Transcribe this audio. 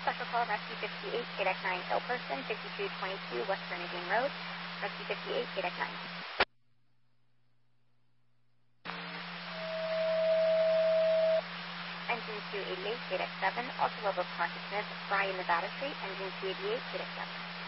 special call Rescue 58, KDEC 9, ill person, 5222 West Bernardine Road. Rescue 58, KDEC 9. Engine 288, KDEC 7, ultra level of consciousness, Bryan, Nevada Street, engine 288, KDEC 7.